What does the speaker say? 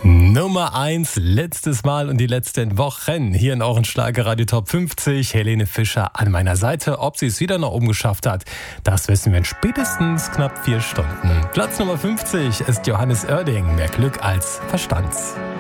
Nummer 1, letztes Mal und die letzten Wochen hier in euren Schlagerradio Top 50. Helene Fischer an meiner Seite. Ob sie es wieder nach oben geschafft hat, das wissen wir in spätestens knapp 4 Stunden. Platz Nummer 50 ist Johannes Oerding. Mehr Glück als Verstand.